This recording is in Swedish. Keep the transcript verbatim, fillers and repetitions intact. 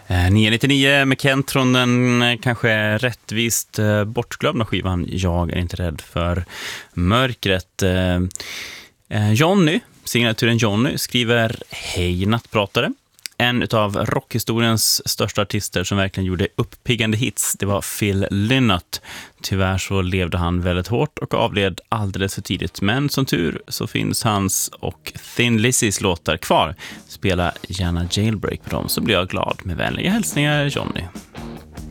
nio nittionio med Kent från den kanske rättvist bortglömda skivan Jag är inte rädd för mörkret. Johnny, signaturen Johnny, skriver Hej nattpratare. En av rockhistoriens största artister som verkligen gjorde uppiggande hits, det var Phil Lynott. Tyvärr så levde han väldigt hårt och avled alldeles för tidigt. Men som tur så finns hans och Thin Lizzy's låtar kvar. Spela gärna Jailbreak på dem så blir jag glad. Med vänliga hälsningar, Johnny.